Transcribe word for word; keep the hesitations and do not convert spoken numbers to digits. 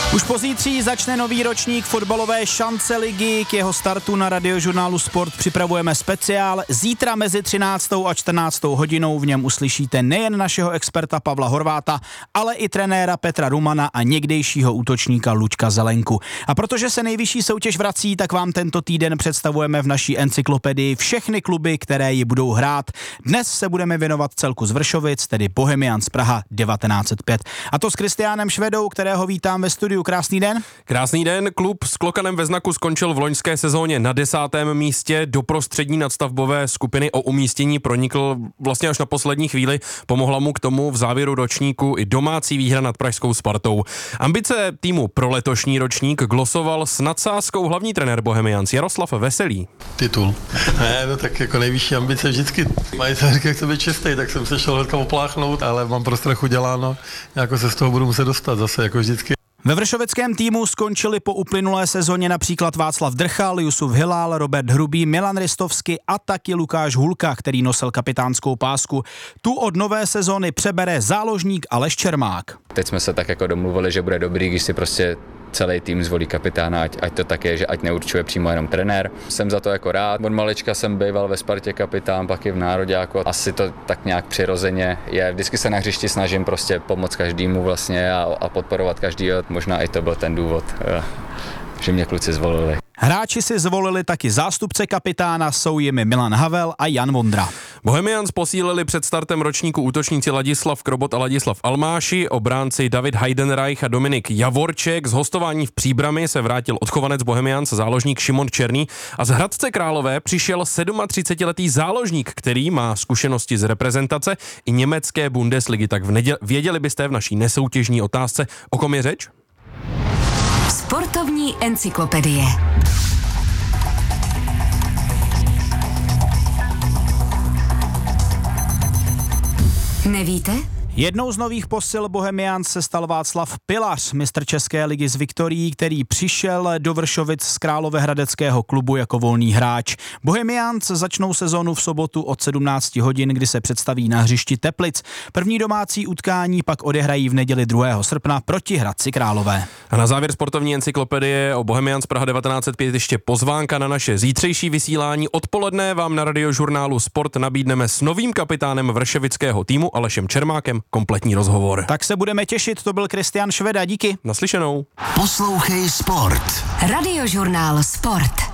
Už pozítří začne nový ročník fotbalové šance ligy. K jeho startu na Radiožurnálu Sport připravujeme speciál. Zítra mezi třináctou a čtrnáctou hodinou v něm uslyšíte nejen našeho experta Pavla Horváta, ale i trenéra Petra Rumana a někdejšího útočníka Luďka Zelenku. A protože se nejvyšší soutěž vrací, tak vám tento týden představujeme v naší encyklopedii všechny kluby, které ji budou hrát. Dnes se budeme věnovat celku z Vršovic, tedy Bohemians Praha devatenáct set pět. A to s Kristiánem Švedou, kterého vítám ve studiu. Krásný den. Krásný den. Klub s klokanem ve znaku skončil v loňské sezóně na desátém místě. Do prostřední nadstavbové skupiny o umístění pronikl vlastně až na poslední chvíli. Pomohla mu k tomu v závěru ročníku i domácí výhra nad pražskou Spartou. Ambice týmu pro letošní ročník glosoval s nadsázkou hlavní trenér Bohemians Jaroslav Veselý. Titul. Ne, no tak jako nejvyšší ambice vždycky. Mají se říkat, chce být čistý, tak jsem se šel hnedka opláchnout, ale mám prostě trochu děláno. Jako se z toho budu muset dostat zase, jako vždycky. Ve vršovickém týmu skončili po uplynulé sezóně například Václav Drchal, Jusuf Hilal, Robert Hrubý, Milan Ristovsky a taky Lukáš Hulka, který nosil kapitánskou pásku. Tu od nové sezóny přebere záložník Aleš Čermák. Teď jsme se tak jako domluvili, že bude dobrý, když si prostě celý tým zvolí kapitána, ať, ať to tak je, že ať neurčuje přímo jenom trenér. Jsem za to jako rád. Od malička jsem býval ve Spartě kapitán, pak i v Nároďáku. Asi to tak nějak přirozeně je. Vždycky se na hřišti snažím prostě pomoct každému vlastně a, a podporovat každýho. Možná i to byl ten důvod, že mě kluci zvolili. Hráči si zvolili taky zástupce kapitána, jsou jimi Milan Havel a Jan Vondra. Bohemians posílili před startem ročníku útočníci Ladislav Krobot a Ladislav Almáši, obránci David Heidenreich a Dominik Javorček. Z hostování v Příbrami se vrátil odchovanec Bohemians, záložník Šimon Černý, a z Hradce Králové přišel sedmatřicetiletý záložník, který má zkušenosti z reprezentace i německé Bundesligy. Tak v neděl- věděli byste v naší nesoutěžní otázce, o kom je řeč? Sportovní encyklopedie. Nevíte? Jednou z nových posil Bohemians se stal Václav Pilař, mistr České ligy s Viktorií, který přišel do Vršovic z královéhradeckého klubu jako volný hráč. Bohemians začnou sezonu v sobotu od sedmnáct hodin, kdy se představí na hřišti Teplic. První domácí utkání pak odehrají v neděli druhého srpna proti Hradci Králové. A na závěr sportovní encyklopedie o Bohemians Praha devatenáct set pět ještě pozvánka na naše zítřejší vysílání. Odpoledne vám na Radiožurnálu Sport nabídneme s novým kapitánem vršovického týmu Alešem Čermákem kompletní rozhovor. Tak se budeme těšit, to byl Kristián Šveda, díky. Naslyšenou. Poslouchej Sport. Radiožurnál Sport.